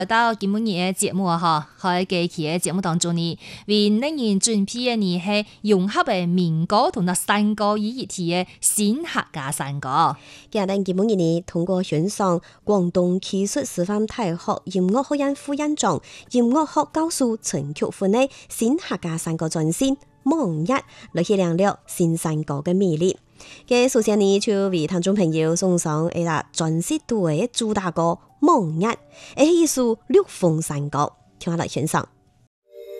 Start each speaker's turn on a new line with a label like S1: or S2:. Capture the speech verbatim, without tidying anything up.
S1: 到今日嘅節目啊，喺幾期嘅節目當中呢，為令人準備嘅呢係融合嘅民歌同埋山歌於一體嘅新客家山歌。
S2: 今日今日呢，通過欣賞廣東技術師範大學音樂學院副院長、音樂學教授陳菊芬嘅新客家山歌專線夢一，來去聊聊新山歌嘅魅力。嘅首先呢，就為聽眾朋友送上一個專輯度嘅主打歌夢一，係一首陸風山歌，聽下來欣賞。